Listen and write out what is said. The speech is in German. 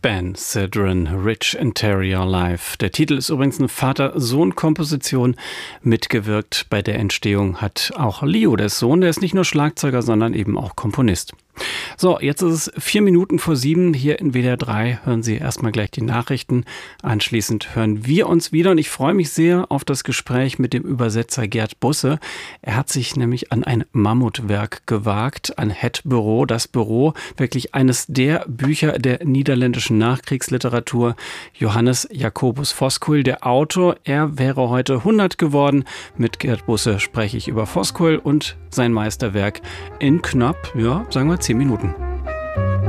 Ben Sidran, Rich Interior Life. Der Titel ist übrigens eine Vater-Sohn-Komposition. Mitgewirkt bei der Entstehung hat auch Leo, der Sohn. Der ist nicht nur Schlagzeuger, sondern eben auch Komponist. So, jetzt ist es 7:04 hier in WDR 3. Hören Sie erstmal gleich die Nachrichten. Anschließend hören wir uns wieder und ich freue mich sehr auf das Gespräch mit dem Übersetzer Gerd Busse. Er hat sich nämlich an ein Mammutwerk gewagt, an Het Bureau. Das Büro, wirklich eines der Bücher der niederländischen Nachkriegsliteratur. Johannes Jacobus Voskuil, der Autor, er wäre heute 100 geworden. Mit Gerd Busse spreche ich über Voskuil und sein Meisterwerk in knapp, sagen wir 10 Minuten.